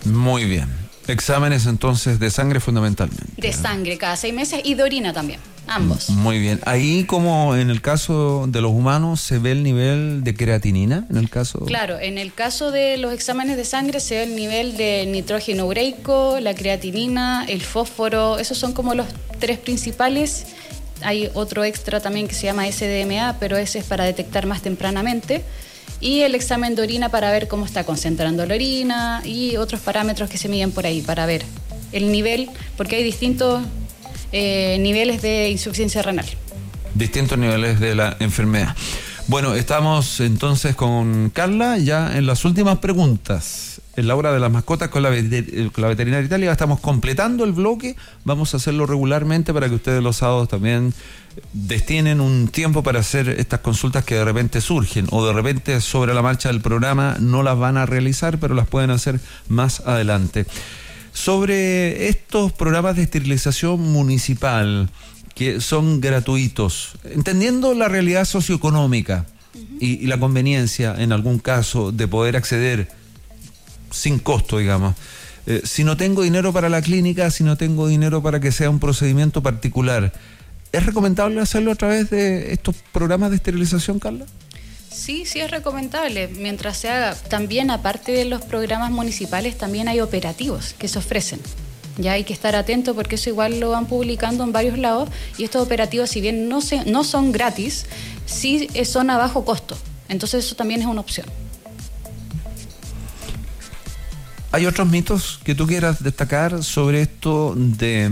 Muy bien. Exámenes entonces de sangre fundamentalmente. De sangre cada 6 meses y de orina también, ambos. Muy bien. Ahí, como en el caso de los humanos, ¿se ve el nivel de creatinina en el caso? Claro, en el caso de los exámenes de sangre se ve el nivel de nitrógeno ureico, la creatinina, el fósforo, esos son como los 3 principales. Hay otro extra también que se llama SDMA, pero ese es para detectar más tempranamente. Y el examen de orina para ver cómo está concentrando la orina y otros parámetros que se miden por ahí para ver el nivel, porque hay distintos niveles de insuficiencia renal. Distintos niveles de la enfermedad. Bueno, estamos entonces con Carla ya en las últimas preguntas. En la hora de las mascotas con la veterinaria Italia estamos completando el bloque. Vamos a hacerlo regularmente para que ustedes los sábados también destinen un tiempo para hacer estas consultas que de repente surgen o de repente sobre la marcha del programa no las van a realizar, pero las pueden hacer más adelante. Sobre estos programas de esterilización municipal que son gratuitos, entendiendo la realidad socioeconómica y la conveniencia en algún caso de poder acceder sin costo, digamos. Si no tengo dinero para la clínica, si no tengo dinero para que sea un procedimiento particular, ¿es recomendable hacerlo a través de estos programas de esterilización, Carla? Sí, sí es recomendable, mientras se haga. También, aparte de los programas municipales, también hay operativos que se ofrecen. Ya hay que estar atento porque eso igual lo van publicando en varios lados y estos operativos, si bien no son gratis, sí son a bajo costo. Entonces eso también es una opción. ¿Hay otros mitos que tú quieras destacar sobre esto de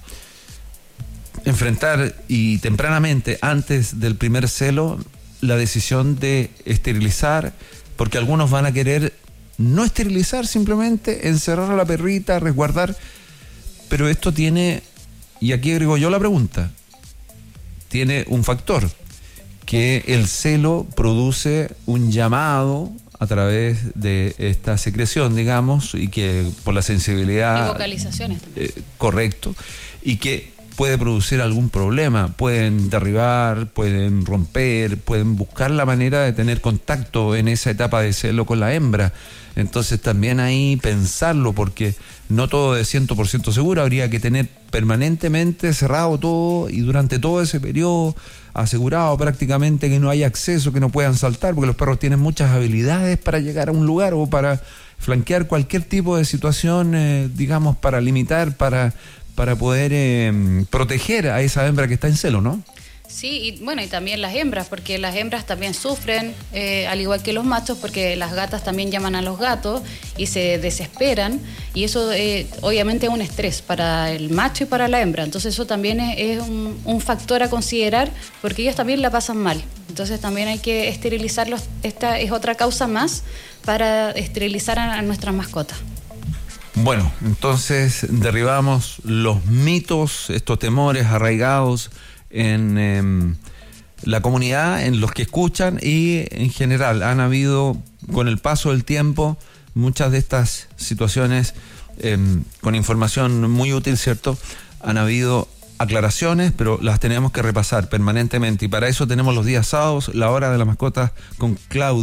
enfrentar y tempranamente, antes del primer celo, la decisión de esterilizar? Porque algunos van a querer no esterilizar, simplemente encerrar a la perrita, resguardar. Pero esto tiene, y aquí agrego yo la pregunta, tiene un factor, que el celo produce un llamado a través de esta secreción, digamos, y que por la sensibilidad... Y vocalizaciones. Correcto, y que puede producir algún problema, pueden derribar, pueden romper, pueden buscar la manera de tener contacto en esa etapa de celo con la hembra. Entonces también ahí pensarlo, porque no todo es 100% seguro, habría que tener permanentemente cerrado todo y durante todo ese periodo asegurado prácticamente que no haya acceso, que no puedan saltar, porque los perros tienen muchas habilidades para llegar a un lugar o para flanquear cualquier tipo de situación, digamos, para limitar, para poder proteger a esa hembra que está en celo, ¿no? Sí, y bueno, y también las hembras, porque las hembras también sufren, al igual que los machos, porque las gatas también llaman a los gatos y se desesperan, y eso obviamente es un estrés para el macho y para la hembra. Entonces eso también es un factor a considerar, porque ellos también la pasan mal. Entonces también hay que esterilizarlos. Esta es otra causa más para esterilizar a nuestras mascotas. Bueno, entonces derribamos los mitos, estos temores arraigados en la comunidad, en los que escuchan, y en general han habido con el paso del tiempo muchas de estas situaciones con información muy útil, ¿cierto? Han habido aclaraciones, pero las tenemos que repasar permanentemente, y para eso tenemos los días sábados, la hora de la mascota con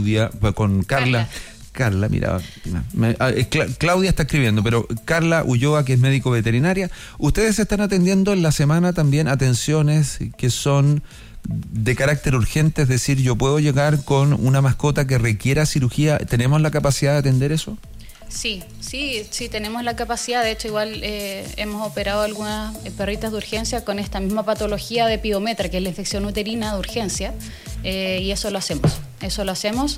Carla, mira, Claudia está escribiendo, pero Carla Ulloa, que es médico veterinaria. Ustedes están atendiendo en la semana también atenciones que son de carácter urgente, es decir, yo puedo llegar con una mascota que requiera cirugía. ¿Tenemos la capacidad de atender eso? Sí, tenemos la capacidad. De hecho, igual hemos operado algunas perritas de urgencia con esta misma patología de piometra, que es la infección uterina de urgencia, y eso lo hacemos.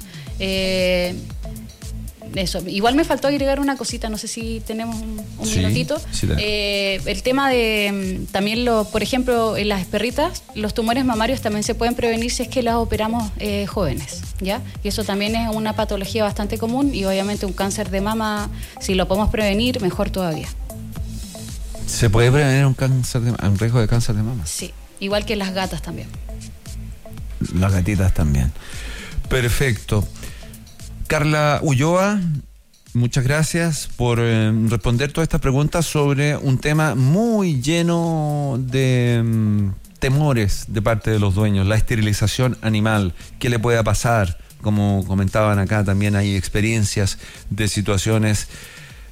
Eso. Igual me faltó agregar una cosita, no sé si tenemos un minutito. Sí, el tema de también, por ejemplo, en las perritas, los tumores mamarios también se pueden prevenir si es que las operamos jóvenes, ¿ya? Y eso también es una patología bastante común, y obviamente un cáncer de mama, si lo podemos prevenir, mejor todavía. ¿Se puede prevenir un riesgo de cáncer de mama? Sí, igual que las gatas también. Las gatitas también. Perfecto. Carla Ulloa, muchas gracias por responder todas estas preguntas sobre un tema muy lleno de temores de parte de los dueños, la esterilización animal, qué le pueda pasar. Como comentaban acá, también hay experiencias de situaciones